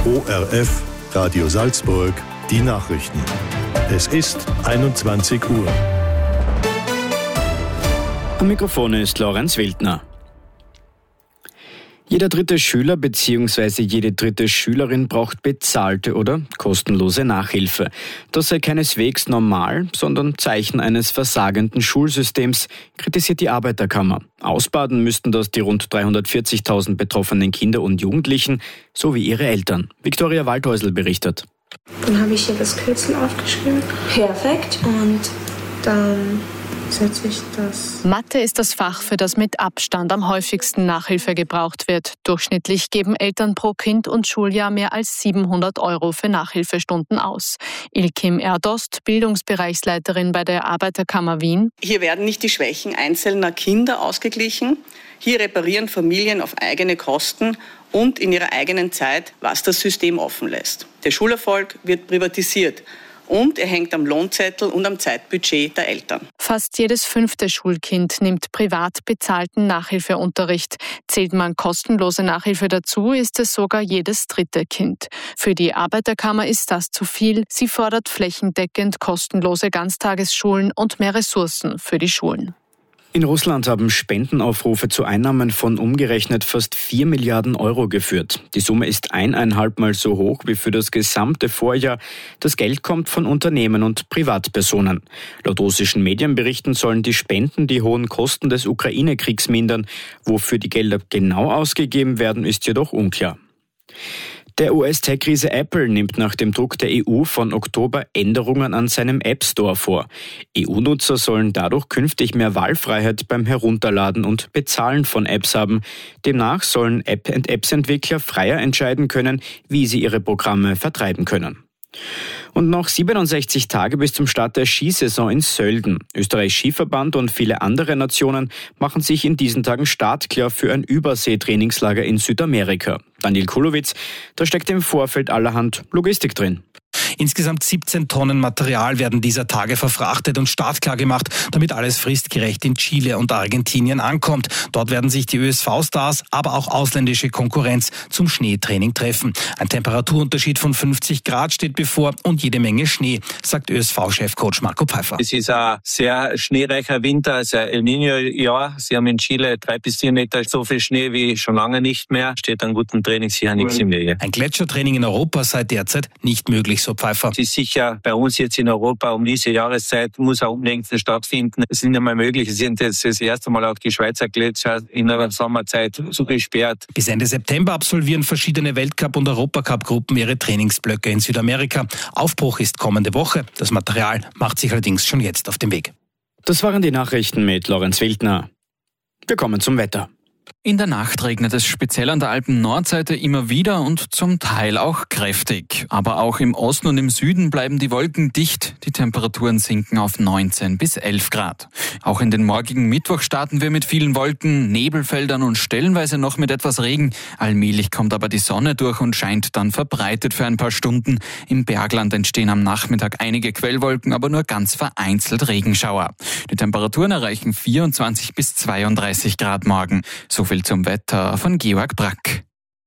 ORF Radio Salzburg, die Nachrichten. Es ist 21 Uhr. Am Mikrofon ist Lorenz Wildner. Jeder dritte Schüler bzw. jede dritte Schülerin braucht bezahlte oder kostenlose Nachhilfe. Das sei keineswegs normal, sondern Zeichen eines versagenden Schulsystems, kritisiert die Arbeiterkammer. Ausbaden müssten das die rund 340.000 betroffenen Kinder und Jugendlichen sowie ihre Eltern. Viktoria Waldhäusl berichtet. Dann habe ich hier das Kürzel aufgeschrieben. Perfekt. Und dann setze ich das. Mathe ist das Fach, für das mit Abstand am häufigsten Nachhilfe gebraucht wird. Durchschnittlich geben Eltern pro Kind und Schuljahr mehr als 700 € für Nachhilfestunden aus. Ilkim Erdost, Bildungsbereichsleiterin bei der Arbeiterkammer Wien. Hier werden nicht die Schwächen einzelner Kinder ausgeglichen. Hier reparieren Familien auf eigene Kosten und in ihrer eigenen Zeit, was das System offen lässt. Der Schulerfolg wird privatisiert. Und er hängt am Lohnzettel und am Zeitbudget der Eltern. Fast jedes 5. Schulkind nimmt privat bezahlten Nachhilfeunterricht. Zählt man kostenlose Nachhilfe dazu, ist es sogar jedes 3. Kind. Für die Arbeiterkammer ist das zu viel. Sie fordert flächendeckend kostenlose Ganztagesschulen und mehr Ressourcen für die Schulen. In Russland haben Spendenaufrufe zu Einnahmen von umgerechnet fast 4 Milliarden € geführt. Die Summe ist 1,5 Mal so hoch wie für das gesamte Vorjahr. Das Geld kommt von Unternehmen und Privatpersonen. Laut russischen Medienberichten sollen die Spenden die hohen Kosten des Ukraine-Kriegs mindern. Wofür die Gelder genau ausgegeben werden, ist jedoch unklar. Der US-Tech-Riese Apple nimmt nach dem Druck der EU von Oktober Änderungen an seinem App Store vor. EU-Nutzer sollen dadurch künftig mehr Wahlfreiheit beim Herunterladen und Bezahlen von Apps haben. Demnach sollen Apps-Entwickler freier entscheiden können, wie sie ihre Programme vertreiben können. Und noch 67 Tage bis zum Start der Skisaison in Sölden. Österreichs Skiverband und viele andere Nationen machen sich in diesen Tagen startklar für ein Überseetrainingslager in Südamerika. Daniel Kulowitz, da steckt im Vorfeld allerhand Logistik drin. Insgesamt 17 Tonnen Material werden dieser Tage verfrachtet und startklar gemacht, damit alles fristgerecht in Chile und Argentinien ankommt. Dort werden sich die ÖSV-Stars, aber auch ausländische Konkurrenz zum Schneetraining treffen. Ein Temperaturunterschied von 50 Grad steht bevor und jede Menge Schnee, sagt ÖSV-Chefcoach Marco Pfeiffer. Es ist ein sehr schneereicher Winter, also ein El Niño-Jahr. Sie haben in Chile 3 bis 4 Meter so viel Schnee wie schon lange nicht mehr. Steht an guten Trainings hier nichts im Wege. Ein Gletschertraining in Europa sei derzeit nicht möglich, so Pfeiffer. Es ist sicher bei uns jetzt in Europa um diese Jahreszeit muss auch unbedingt stattfinden. Es ist nicht einmal möglich. Es sind jetzt das erste Mal auch die Schweizer Gletscher in der Sommerzeit so gesperrt. Bis Ende September absolvieren verschiedene Weltcup- und Europacup-Gruppen ihre Trainingsblöcke in Südamerika. Aufbruch ist kommende Woche. Das Material macht sich allerdings schon jetzt auf den Weg. Das waren die Nachrichten mit Lorenz Wildner. Wir kommen zum Wetter. In der Nacht regnet es speziell an der Alpen-Nordseite immer wieder und zum Teil auch kräftig. Aber auch im Osten und im Süden bleiben die Wolken dicht. Die Temperaturen sinken auf 19 bis 11 Grad. Auch in den morgigen Mittwoch starten wir mit vielen Wolken, Nebelfeldern und stellenweise noch mit etwas Regen. Allmählich kommt aber die Sonne durch und scheint dann verbreitet für ein paar Stunden. Im Bergland entstehen am Nachmittag einige Quellwolken, aber nur ganz vereinzelt Regenschauer. Die Temperaturen erreichen 24 bis 32 Grad morgen. So viel zum Wetter von Georg Brack.